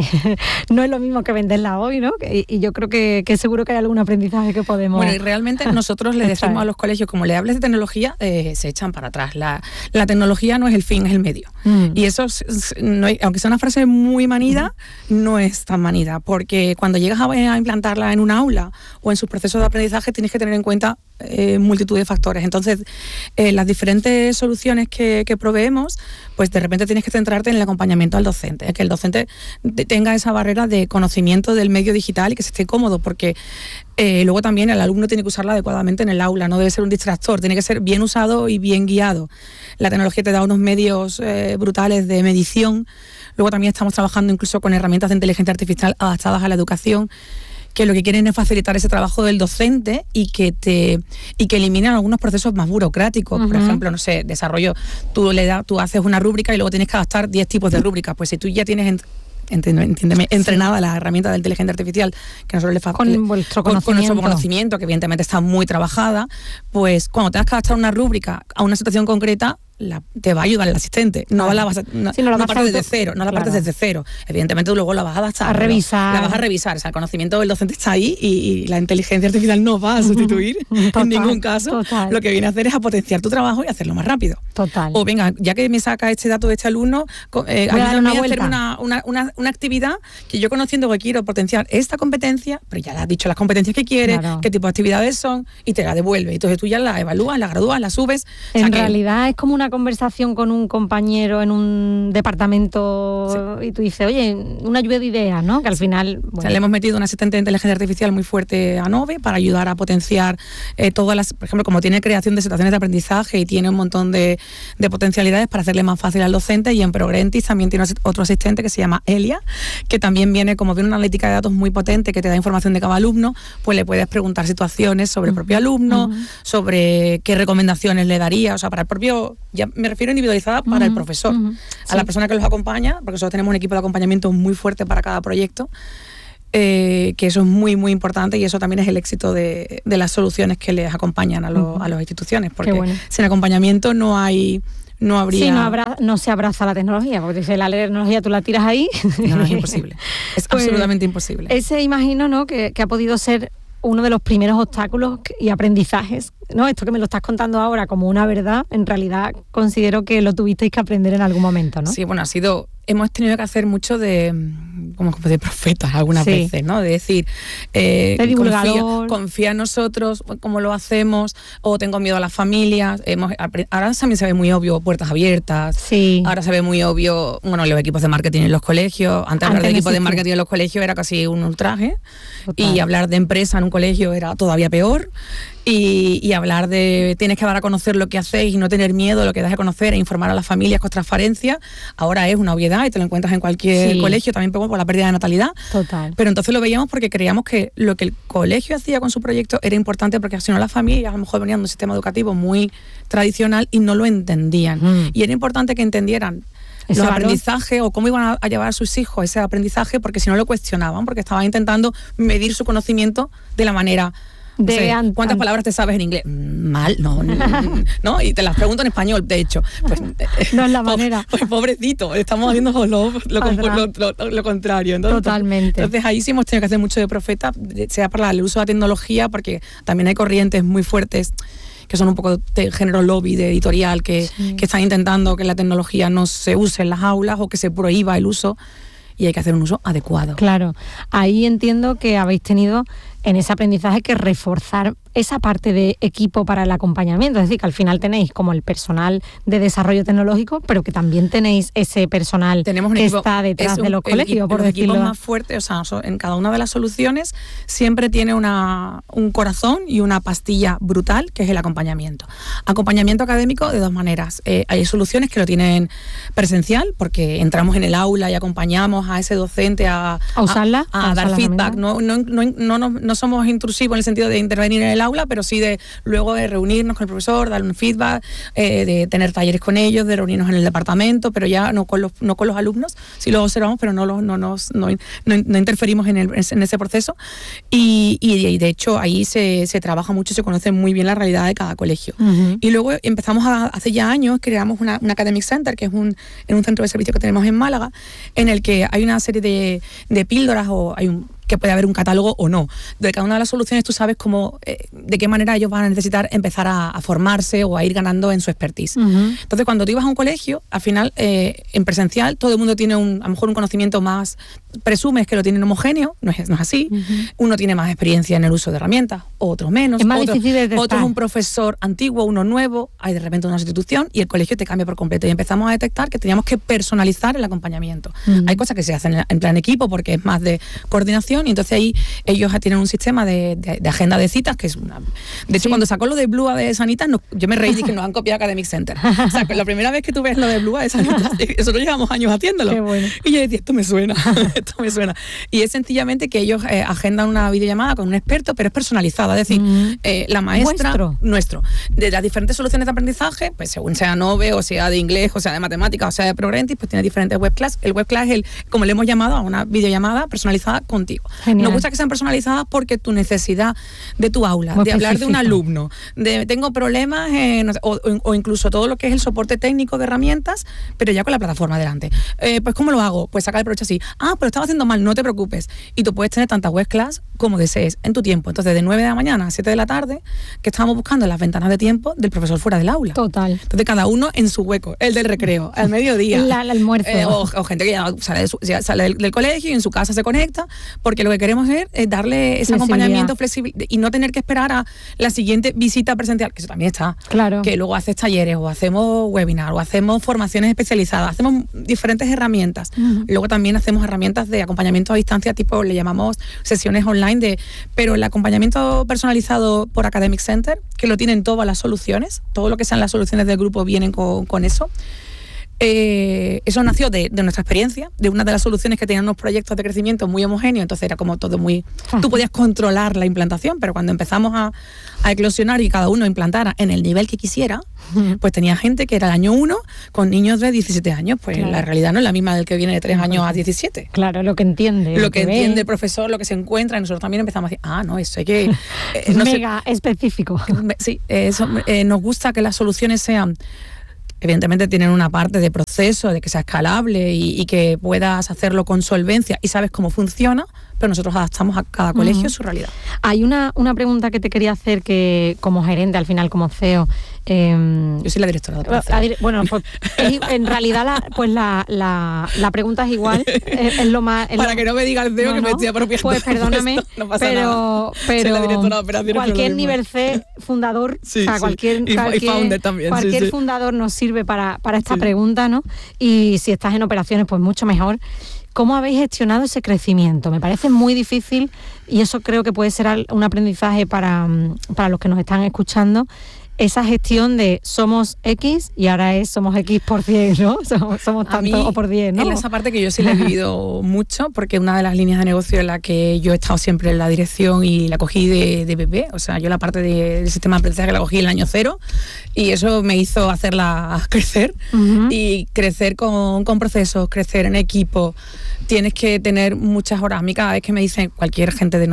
no es lo mismo que venderla hoy, ¿no? Y yo creo que seguro que hay algún aprendizaje que podemos... Bueno, y realmente nosotros le decimos a los colegios, como le hables de tecnología, se echan para atrás. La tecnología no es el fin, es el medio. Y eso, aunque sea una frase muy manida, no es tan manida, porque cuando llegas a implantarla en un aula o en sus procesos de aprendizaje, tienes que tener en cuenta multitud de factores. Entonces, las diferentes soluciones que proveemos, pues de repente tienes que centrarte en el acompañamiento al docente, que el docente tenga esa barrera de conocimiento del medio digital y que se esté cómodo, porque luego también el alumno tiene que usarla adecuadamente en el aula, no debe ser un distractor, tiene que ser bien usado y bien guiado. La tecnología te da unos medios brutales de medición. Luego también estamos trabajando incluso con herramientas de inteligencia artificial adaptadas a la educación, que lo que quieren es facilitar ese trabajo del docente y que eliminen algunos procesos más burocráticos. Por ejemplo, no sé, desarrollo, tú haces una rúbrica y luego tienes que adaptar 10 tipos de rúbricas. Pues si tú ya tienes entrenada la herramienta de inteligencia artificial, que nosotros le con nuestro conocimiento, que evidentemente está muy trabajada, pues cuando tengas que adaptar una rúbrica a una situación concreta, te va a ayudar el asistente, no la vas a, partes desde cero, no la partes desde cero. Evidentemente tú luego la vas a adaptar, la vas a revisar, o sea, el conocimiento del docente está ahí y la inteligencia artificial no va a sustituir en ningún caso. Lo que viene a hacer es a potenciar tu trabajo y hacerlo más rápido. O venga, ya que me saca este dato de este alumno, ayúdame a hacer una actividad que yo, conociendo que quiero potenciar esta competencia, pero ya le has dicho las competencias que quieres, qué tipo de actividades son, y te la devuelve. Entonces tú ya la evalúas, la gradúas, la subes. En realidad es como una conversación con un compañero en un departamento y tú dices, oye, una lluvia de ideas, ¿no? Que al final... O sea, le hemos metido un asistente de inteligencia artificial muy fuerte a Nove para ayudar a potenciar todas las... Por ejemplo, como tiene creación de situaciones de aprendizaje y tiene un montón de potencialidades para hacerle más fácil al docente, y en Progrentis también tiene otro asistente que se llama Elia, que también viene una analítica de datos muy potente que te da información de cada alumno, pues le puedes preguntar situaciones sobre el propio alumno, sobre qué recomendaciones le daría, o sea, para el propio... Ya me refiero individualizada para el profesor, a la persona que los acompaña, porque nosotros tenemos un equipo de acompañamiento muy fuerte para cada proyecto, que eso es muy, muy importante, y eso también es el éxito de las soluciones que les acompañan a las instituciones, porque sin acompañamiento no habría... Sí, no se abraza la tecnología, porque si la tecnología tú la tiras ahí... No, es imposible, es absolutamente imposible. Ese, imagino, ¿no?, que ha podido ser uno de los primeros obstáculos y aprendizajes, ¿no? Esto que me lo estás contando ahora como una verdad, en realidad considero que lo tuvisteis que aprender en algún momento, ¿no? Sí, bueno, hemos tenido que hacer mucho de profetas algunas veces, ¿no? De decir, de divulgador. Confía en nosotros, cómo lo hacemos, o tengo miedo a las familias. Ahora también se ve muy obvio puertas abiertas. Sí. Ahora se ve muy obvio, los equipos de marketing en los colegios. Antes hablar de equipos de marketing en los colegios era casi un ultraje. Total. Y hablar de empresa en un colegio era todavía peor. Y hablar de tienes que dar a conocer lo que hacéis y no tener miedo, lo que das a conocer, e informar a las familias con transparencia, ahora es una obviedad y te lo encuentras en cualquier colegio, también por la pérdida de natalidad. Total. Pero entonces lo veíamos porque creíamos que lo que el colegio hacía con su proyecto era importante, porque si no las familias a lo mejor venían de un sistema educativo muy tradicional y no lo entendían. Y era importante que entendieran los aprendizajes o cómo iban a llevar a sus hijos ese aprendizaje, porque si no lo cuestionaban, porque estaban intentando medir su conocimiento de la manera... ¿Cuántas palabras te sabes en inglés? Mal, no, y te las pregunto en español, de hecho. Pues, no es la manera. Pues pobrecito, estamos haciendo lo contrario. Totalmente. Entonces ahí sí hemos tenido que hacer mucho de profeta, sea para el uso de la tecnología, porque también hay corrientes muy fuertes que son un poco de género lobby, de editorial, que están intentando que la tecnología no se use en las aulas o que se prohíba el uso, y hay que hacer un uso adecuado. Claro, ahí entiendo que habéis tenido en ese aprendizaje que reforzar esa parte de equipo para el acompañamiento, es decir, que al final tenéis como el personal de desarrollo tecnológico, pero que también tenéis ese personal que está detrás de los colegios, por decirlo. El equipo más fuerte, o sea, en cada una de las soluciones siempre tiene un corazón y una pastilla brutal, que es el acompañamiento. Acompañamiento académico de dos maneras. Hay soluciones que lo tienen presencial, porque entramos en el aula y acompañamos a ese docente a usarla, a dar feedback. No somos intrusivos en el sentido de intervenir en el aula, pero sí de luego de reunirnos con el profesor, dar un feedback, de tener talleres con ellos, de reunirnos en el departamento, pero ya no con los alumnos, sí los observamos, pero no interferimos en ese proceso, y de hecho ahí se trabaja mucho, se conoce muy bien la realidad de cada colegio. Y luego empezamos hace ya años, creamos un Academic Center, que es en un centro de servicio que tenemos en Málaga, en el que hay una serie de píldoras, o que puede haber un catálogo o no. De cada una de las soluciones tú sabes cómo, de qué manera ellos van a necesitar empezar a formarse o a ir ganando en su expertise. Entonces, cuando tú ibas a un colegio, al final, en presencial, todo el mundo tiene a lo mejor un conocimiento más, presumes que lo tienen homogéneo, no es así. Uno tiene más experiencia en el uso de herramientas, otros menos. Es más difícil de detectar. Otro es un profesor antiguo, uno nuevo, hay de repente una sustitución y el colegio te cambia por completo. Y empezamos a detectar que teníamos que personalizar el acompañamiento. Hay cosas que se hacen en plan equipo porque es más de coordinación, y entonces ahí ellos tienen un sistema de agenda de citas que es una... De hecho, cuando sacó lo de Blua de Sanitas, yo me reí y que nos han copiado Academic Center. O sea, que la primera vez que tú ves lo de Blua de Sanitas, nosotros llevamos años haciéndolo. Qué bueno. Y yo decía, esto me suena. Y es sencillamente que ellos agendan una videollamada con un experto, pero es personalizada. Es decir, la maestra... Nuestro. De las diferentes soluciones de aprendizaje, pues según sea Nove, o sea de inglés, o sea de matemáticas, o sea de Progrentis, pues tiene diferentes webclass. El webclass es como le hemos llamado a una videollamada personalizada contigo. Genial. Nos gusta que sean personalizadas porque tu necesidad de tu aula, de hablar de un alumno, de tengo problemas, o incluso todo lo que es el soporte técnico de herramientas, pero ya con la plataforma delante. Pues ¿cómo lo hago? Pues sacar el provecho así. Pero estaba haciendo mal, no te preocupes. Y tú puedes tener tantas web class como desees en tu tiempo. Entonces, de 9 de la mañana a 7 de la tarde, que estábamos buscando las ventanas de tiempo del profesor fuera del aula. Total. Entonces, cada uno en su hueco. El del recreo, al mediodía. El almuerzo. O gente que ya sale del colegio y en su casa se conecta, porque lo que queremos es darle ese acompañamiento flexible y no tener que esperar a la siguiente visita presencial, que eso también está. Claro. Que luego haces talleres, o hacemos webinar, o hacemos formaciones especializadas, hacemos diferentes herramientas. Luego también hacemos herramientas de acompañamiento a distancia, tipo, le llamamos sesiones online, pero el acompañamiento personalizado por Academic Center, que lo tienen todas las soluciones, todo lo que sean las soluciones del grupo vienen con eso. Eso nació de nuestra experiencia, de una de las soluciones que tenían unos proyectos de crecimiento muy homogéneos, entonces era como todo muy... Tú podías controlar la implantación, pero cuando empezamos a eclosionar y cada uno implantara en el nivel que quisiera, pues tenía gente que era el año 1 con niños de 17 años, pues la realidad no es la misma del que viene de 3 años a 17. Claro, lo que entiende. Lo que entiende el profesor, lo que se encuentra, y nosotros también empezamos a decir, no, eso hay que... mega específico. Sí, eso, nos gusta que las soluciones sean... Evidentemente tienen una parte de proceso, de que sea escalable y que puedas hacerlo con solvencia y sabes cómo funciona, pero nosotros adaptamos a cada colegio su realidad. Hay una pregunta que te quería hacer, que como gerente, al final como CEO... Yo soy la directora de bueno, pues en realidad la pregunta es igual, es lo más... Para que no me diga el CEO que me estoy apropiando. Pues perdóname, no pasa pero nada. Soy la directora de operaciones, cualquier nivel C fundador, cualquier founder también, cualquier fundador nos sirve para esta pregunta, ¿no? Y si estás en operaciones, pues mucho mejor. ¿Cómo habéis gestionado ese crecimiento? Me parece muy difícil y eso creo que puede ser un aprendizaje para los que nos están escuchando. Esa gestión de somos X y ahora somos X por 10, ¿no? Somos tanto o por 10, ¿no? En esa parte que yo sí la he vivido mucho, porque una de las líneas de negocio en la que yo he estado siempre en la dirección y la cogí de bebé, o sea, yo la parte del sistema de aprendizaje la cogí en el año 0 y eso me hizo hacerla crecer y crecer con procesos, crecer en equipo. Tienes que tener muchas horas. A mí cada vez que me dicen cualquiera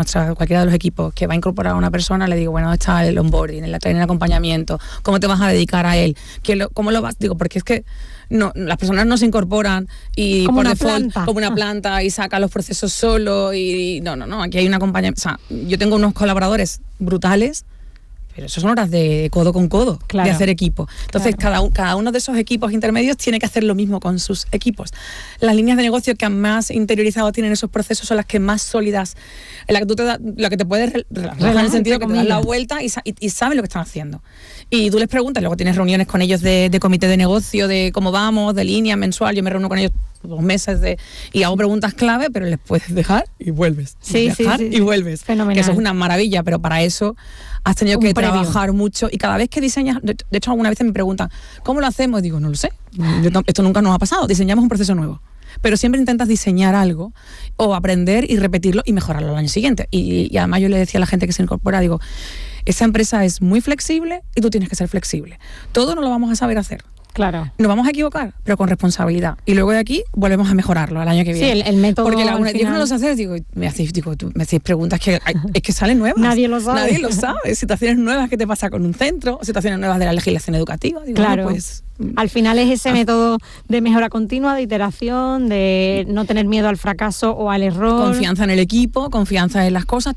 de los equipos que va a incorporar a una persona, le digo, bueno, ¿dónde está el onboarding, el acompañamiento? ¿Cómo te vas a dedicar a él? ¿Cómo lo vas? Digo, porque es que no, las personas no se incorporan y como por una default planta. Como una planta y saca los procesos solo y no, aquí hay un acompañamiento. O sea, yo tengo unos colaboradores brutales, pero eso son horas de codo con codo, de hacer equipo. Entonces, cada uno de esos equipos intermedios tiene que hacer lo mismo con sus equipos. Las líneas de negocio que más interiorizado tienen esos procesos son las que más sólidas, en la que tú lo que te puedes relajar en el sentido que te das la vuelta y sabes lo que están haciendo. Y tú les preguntas, luego tienes reuniones con ellos de comité de negocio, de cómo vamos, de línea mensual. Yo me reúno con ellos 2 meses y hago preguntas clave, pero les puedes dejar y vuelves. Y vuelves. Fenomenal. Que eso es una maravilla, pero para eso has tenido que trabajar mucho. Y cada vez que diseñas, de hecho alguna vez me preguntan, ¿cómo lo hacemos? Y digo, no lo sé. Esto nunca nos ha pasado. Diseñamos un proceso nuevo. Pero siempre intentas diseñar algo o aprender y repetirlo y mejorarlo al año siguiente. Y además yo le decía a la gente que se incorpora, digo, esa empresa es muy flexible y tú tienes que ser flexible. Todo no lo vamos a saber hacer. Claro. Nos vamos a equivocar, pero con responsabilidad. Y luego de aquí volvemos a mejorarlo al año que viene. Sí, el método. Porque yo no lo sé hacer, me hacéis preguntas que es que salen nuevas. Nadie lo sabe. Nadie lo sabe. Situaciones nuevas que te pasa con un centro, situaciones nuevas de la legislación educativa. Digo, claro. Pues, al final es ese método de mejora continua, de iteración, de no tener miedo al fracaso o al error. Confianza en el equipo, confianza en las cosas,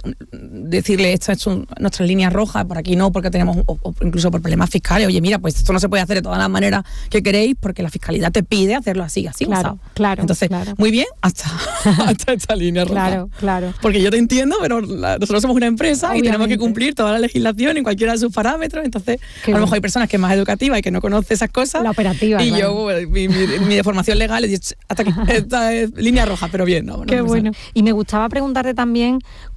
decirle esta es nuestra línea roja, por aquí no, porque tenemos, o incluso por problemas fiscales, oye, mira, pues esto no se puede hacer de todas las maneras que queréis, porque la fiscalidad te pide hacerlo así. Claro. Entonces, muy bien, hasta esta línea roja. Claro. Porque yo te entiendo, pero nosotros somos una empresa. Obviamente. Y tenemos que cumplir toda la legislación en cualquiera de sus parámetros. Entonces, a lo mejor hay personas que es más educativa y que no conoce esas cosas. La operativa. Y yo, mi formación legal, he dicho, hasta aquí, esta es línea roja, pero bien, ¿no? Qué bueno. Y me gustaba preguntarte también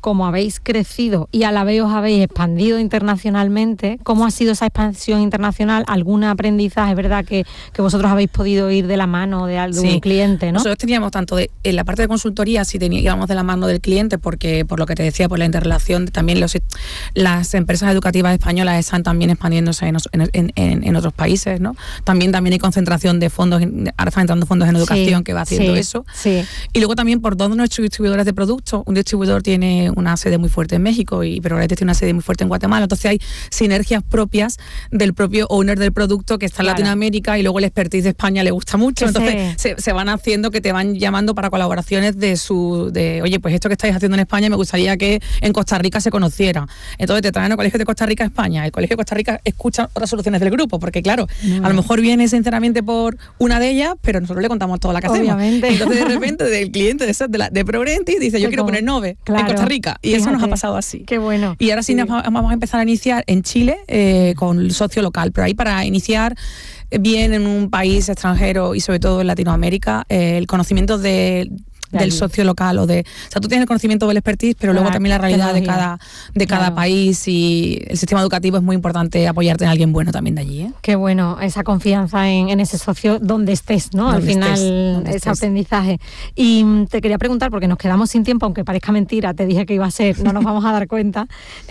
como habéis crecido y a la vez os habéis expandido internacionalmente, ¿cómo ha sido esa expansión internacional? ¿Algún aprendizaje? Es verdad que vosotros habéis podido ir de la mano de un cliente, ¿no? Nosotros teníamos tanto en la parte de consultoría, sí íbamos de la mano del cliente, porque por lo que te decía, por la interrelación, también las empresas educativas españolas están también expandiéndose en otros países, ¿no? También hay concentración de fondos, ahora están entrando fondos en educación que va haciendo eso. Sí. Y luego también por todos nuestros distribuidores de productos. Un distribuidor tiene una sede muy fuerte en México y Progretes tiene una sede muy fuerte en Guatemala. Entonces hay sinergias propias del propio owner del producto que está en Latinoamérica, y luego el expertise de España le gusta mucho. Entonces se van haciendo que te van llamando para colaboraciones de oye, pues esto que estáis haciendo en España me gustaría que en Costa Rica se conociera. Entonces te traen al Colegio de Costa Rica a España. El Colegio de Costa Rica escucha otras soluciones del grupo, porque claro, a lo mejor viene sinceramente por una de ellas, pero nosotros le contamos toda la que hacemos. Entonces de repente del cliente de Progrentis dice, yo quiero poner Nove en Costa Rica, y eso nos ha pasado así. Qué bueno. Y ahora sí vamos a empezar a iniciar en Chile con el socio local, pero ahí para iniciar bien en un país extranjero y sobre todo en Latinoamérica, el conocimiento del socio local o sea, tú tienes el conocimiento del expertise, pero luego también la realidad de cada país, y el sistema educativo es muy importante apoyarte en alguien bueno también de allí, ¿eh? Qué bueno, esa confianza en ese socio donde estés, ¿no? Al final, ese aprendizaje. Y te quería preguntar, porque nos quedamos sin tiempo, aunque parezca mentira, te dije que iba a ser, no nos vamos a dar cuenta,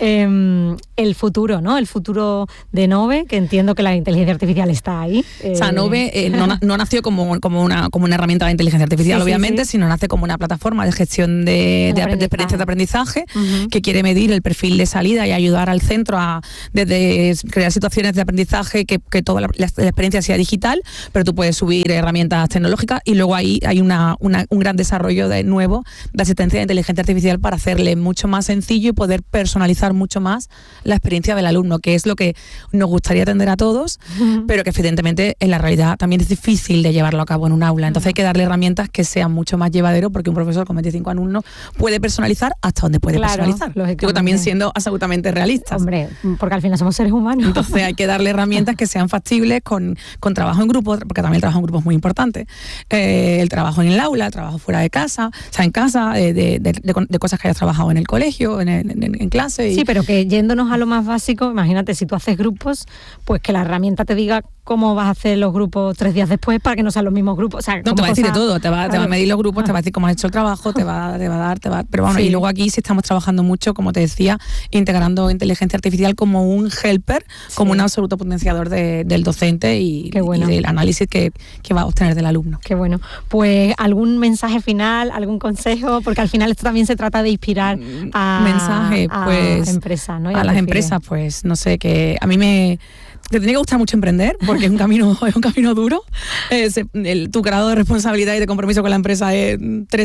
el futuro, ¿no? El futuro de Nove, que entiendo que la inteligencia artificial está ahí. O sea, Nove no nació como una herramienta de inteligencia artificial, obviamente, sino nace como una plataforma de gestión de experiencias de aprendizaje, que quiere medir el perfil de salida y ayudar al centro a desde crear situaciones de aprendizaje que toda la experiencia sea digital, pero tú puedes subir herramientas tecnológicas, y luego ahí hay un gran desarrollo de asistencia de inteligencia artificial para hacerle mucho más sencillo y poder personalizar mucho más la experiencia del alumno, que es lo que nos gustaría atender a todos, pero que evidentemente en la realidad también es difícil de llevarlo a cabo en un aula. Entonces hay que darle herramientas que sean mucho más llevaderos, porque un profesor con 25 alumnos puede personalizar hasta donde puede personalizar. Digo, también siendo absolutamente realistas. Hombre, porque al final somos seres humanos. Entonces hay que darle herramientas que sean factibles con trabajo en grupo, porque también el trabajo en grupo es muy importante. El trabajo en el aula, el trabajo fuera de casa, o sea, en casa, de cosas que hayas trabajado en el colegio, en clase. Sí, pero que yéndonos a lo más básico, imagínate, si tú haces grupos, pues que la herramienta te diga cómo vas a hacer los grupos 3 días después para que no sean los mismos grupos. O sea, no, te va a decir de todo, te va a medir los grupos, te va a decir cómo has hecho el trabajo, te va a dar. Pero bueno, y luego aquí sí estamos trabajando mucho, como te decía, integrando inteligencia artificial como un helper, como un absoluto potenciador del docente y del análisis que va a obtener del alumno. Qué bueno. Pues algún mensaje final, algún consejo, porque al final esto también se trata de inspirar a empresas, ¿no? A las empresas, pues no sé, que a mí te tiene que gustar mucho emprender, porque es un camino duro. Tu grado de responsabilidad y de compromiso con la empresa es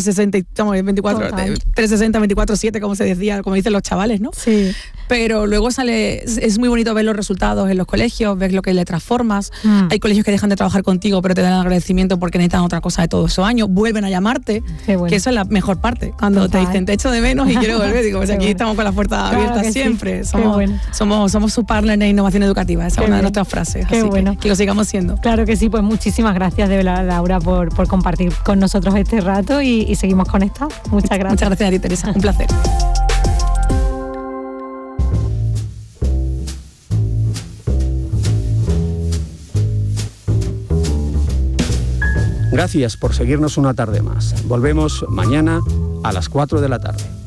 360-24/7, como se decía, como dicen los chavales, ¿no? Sí. Pero luego es muy bonito ver los resultados en los colegios, ver lo que le transformas. Hay colegios que dejan de trabajar contigo, pero te dan agradecimiento porque necesitan otra cosa de todos esos años, vuelven a llamarte, que eso es la mejor parte, cuando te dicen, te echo de menos y quiero volver. Digo, pues aquí estamos con las puertas abiertas siempre. Somos su partner en innovación educativa, esa es una de nuestras frases. Así que lo sigamos siendo. Claro que sí, pues muchísimas gracias de verdad, Laura, por compartir con nosotros este rato, y seguimos conectados. Muchas gracias. Muchas gracias a ti, Teresa, un placer. Gracias por seguirnos una tarde más. Volvemos mañana a las 4 de la tarde.